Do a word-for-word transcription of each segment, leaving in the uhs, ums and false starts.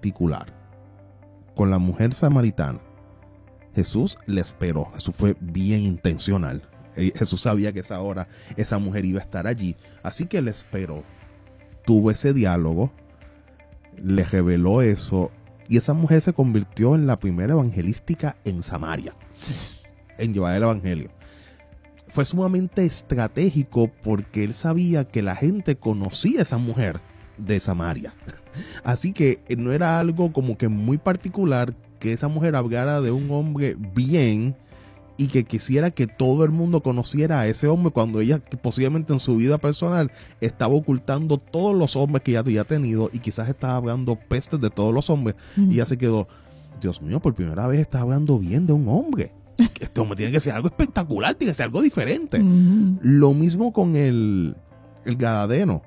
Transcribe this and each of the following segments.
particular. Con la mujer samaritana, Jesús le esperó. Jesús fue bien intencional. Jesús sabía que esa hora esa mujer iba a estar allí, así que le esperó. Tuvo ese diálogo, le reveló eso, y esa mujer se convirtió en la primera evangelística en Samaria, en llevar el evangelio. Fue sumamente estratégico porque él sabía que la gente conocía a esa mujer de Samaria. Así que no era algo como que muy particular que esa mujer hablara de un hombre bien y que quisiera que todo el mundo conociera a ese hombre cuando ella posiblemente en su vida personal estaba ocultando todos los hombres que ella había tenido y quizás estaba hablando pestes de todos los hombres. Mm. Y ella se quedó, Dios mío, por primera vez está hablando bien de un hombre. Este hombre tiene que ser algo espectacular, tiene que ser algo diferente. Mm. Lo mismo con el, el Gadareno.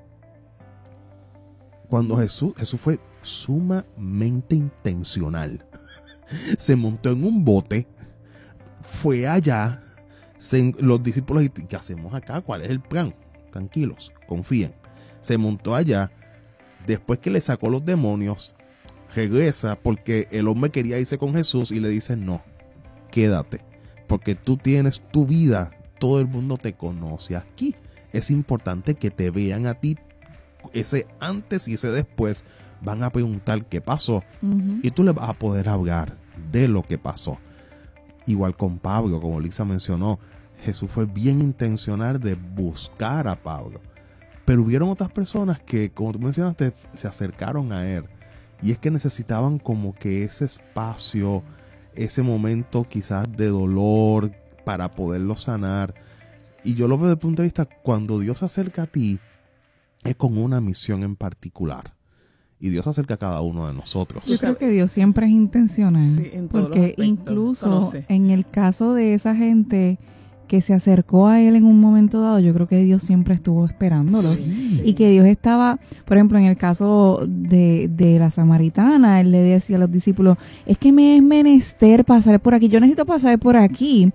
Cuando Jesús, Jesús fue sumamente intencional. Se montó en un bote, fue allá, se, los discípulos, ¿qué hacemos acá? ¿Cuál es el plan? Tranquilos, confíen. Se montó allá, después que le sacó los demonios, regresa porque el hombre quería irse con Jesús y le dice, no, quédate, porque tú tienes tu vida, todo el mundo te conoce aquí. Es importante que te vean a ti. Ese antes y ese después van a preguntar qué pasó, uh-huh. y tú le vas a poder hablar de lo que pasó. Igual con Pablo, como Lisa mencionó, Jesús fue bien intencional de buscar a Pablo, pero hubieron otras personas que, como tú mencionaste, se acercaron a él, y es que necesitaban como que ese espacio, ese momento quizás de dolor para poderlo sanar. Y yo lo veo desde el punto de vista, cuando Dios se acerca a ti, es con una misión en particular. Y Dios se acerca a cada uno de nosotros. Yo creo que Dios siempre es intencional. Sí, en porque incluso conoce. En el caso de esa gente que se acercó a Él en un momento dado, yo creo que Dios siempre estuvo esperándolos. Sí, y que Dios estaba, por ejemplo, en el caso de, de la samaritana, Él le decía a los discípulos, es que me es menester pasar por aquí. Yo necesito pasar por aquí.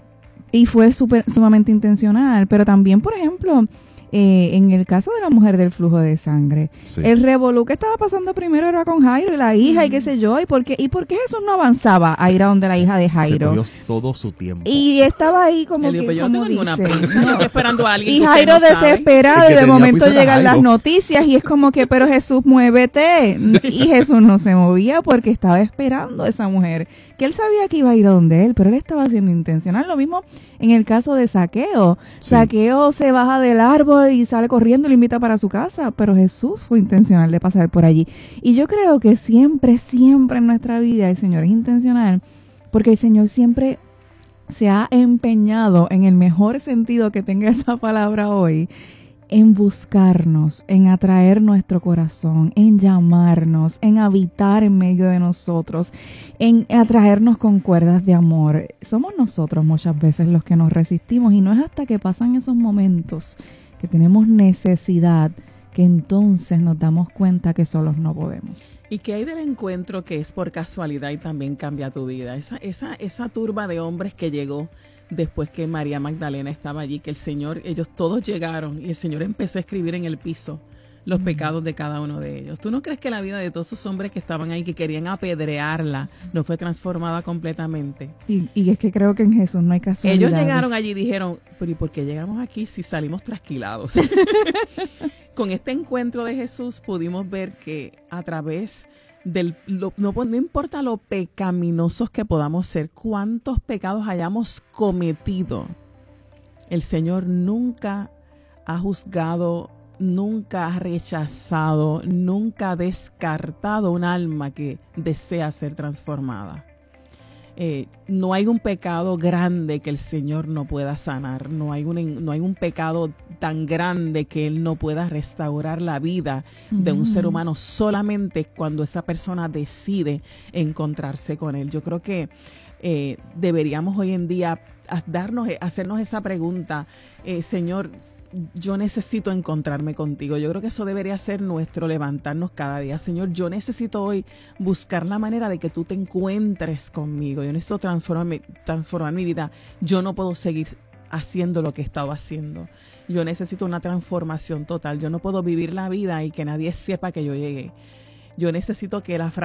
Y fue super, sumamente intencional. Pero también, por ejemplo... Eh, en el caso de la mujer del flujo de sangre, sí. el revolú que estaba pasando primero era con Jairo y la hija, mm. y qué sé yo, y por qué, y por qué Jesús no avanzaba a ir a donde la hija de Jairo. Se cogió todo su tiempo. Y estaba ahí como que, yo como no tengo ninguna prisa, yo estoy esperando a alguien. Y Jairo no desesperado, y de momento llegan las noticias, y es como que, pero Jesús, muévete. Y Jesús no se movía porque estaba esperando a esa mujer, que él sabía que iba a ir a donde él, pero él estaba haciendo intencional. Lo mismo en el caso de Zaqueo. Sí. Zaqueo se baja del árbol y sale corriendo y lo invita para su casa, pero Jesús fue intencional de pasar por allí. Y yo creo que siempre, siempre en nuestra vida el Señor es intencional, porque el Señor siempre se ha empeñado, en el mejor sentido que tenga esa palabra hoy, en buscarnos, en atraer nuestro corazón, en llamarnos, en habitar en medio de nosotros, en atraernos con cuerdas de amor. Somos nosotros muchas veces los que nos resistimos, y no es hasta que pasan esos momentos que tenemos necesidad que entonces nos damos cuenta que solos no podemos. ¿Y qué hay del encuentro que es por casualidad y también cambia tu vida? Esa, esa, esa turba de hombres que llegó después que María Magdalena estaba allí, que el Señor, ellos todos llegaron y el Señor empezó a escribir en el piso los mm. pecados de cada uno de ellos. ¿Tú no crees que la vida de todos esos hombres que estaban ahí, que querían apedrearla, no fue transformada completamente? Y, y es que creo que en Jesús no hay casualidades. Ellos llegaron allí y dijeron, pero ¿y por qué llegamos aquí si salimos trasquilados? Con este encuentro de Jesús pudimos ver que a través del lo, no, no importa lo pecaminosos que podamos ser, cuántos pecados hayamos cometido, el Señor nunca ha juzgado, nunca ha rechazado, nunca ha descartado un alma que desea ser transformada. Eh, no hay un pecado grande que el Señor no pueda sanar, no hay un, no hay un pecado tan grande que Él no pueda restaurar la vida mm. de un ser humano solamente cuando esa persona decide encontrarse con Él. Yo creo que eh, deberíamos hoy en día darnos, hacernos esa pregunta, eh, Señor, yo necesito encontrarme contigo. Yo creo que eso debería ser nuestro levantarnos cada día. Señor, yo necesito hoy buscar la manera de que tú te encuentres conmigo. Yo necesito transformar, transformar mi vida. Yo no puedo seguir haciendo lo que he estado haciendo. Yo necesito una transformación total. Yo no puedo vivir la vida y que nadie sepa que yo llegué. Yo necesito que la